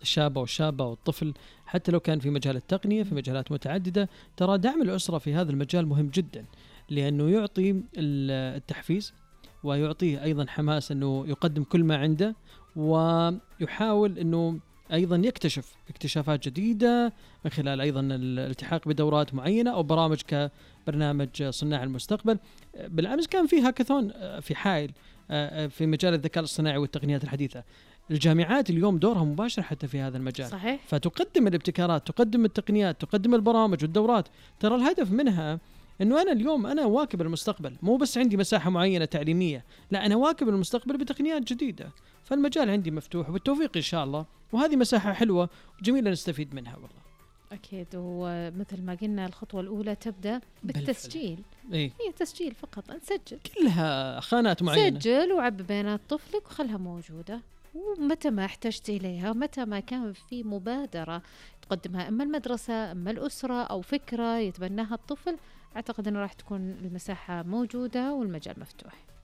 الشاب والشابة والطفل، حتى لو كان في مجال التقنية في مجالات متعددة. ترى دعم الأسرة في هذا المجال مهم جدا، لأنه يعطي التحفيز ويعطيه أيضا حماس أنه يقدم كل ما عنده، ويحاول أنه أيضا يكتشف اكتشافات جديدة من خلال أيضا الالتحاق بدورات معينة أو برامج كبرنامج صناع المستقبل. بالأمس كان في هاكاثون في حائل في مجال الذكاء الصناعي والتقنيات الحديثة. الجامعات اليوم دورها مباشر حتى في هذا المجال. صحيح. فتقدم الابتكارات، تقدم التقنيات، تقدم البرامج والدورات. ترى الهدف منها أنه أنا اليوم أنا واكب المستقبل، مو بس عندي مساحة معينة تعليمية، لا أنا واكب المستقبل بتقنيات جديدة. فالمجال عندي مفتوح وبالتوفيق إن شاء الله، وهذه مساحة حلوة وجميلة نستفيد منها والله. أكيد. ومثل ما قلنا الخطوة الأولى تبدأ بالتسجيل. إيه؟ هي تسجيل فقط، نسجل كلها خانات معينة، سجل وعب بيانات طفلك وخلها موجودة، ومتى ما احتجت إليها، متى ما كان في مبادرة تقدمها إما المدرسة إما الأسرة أو فكرة يتبناها الطفل، أعتقد أنه راح تكون المساحة موجودة والمجال مفتوح.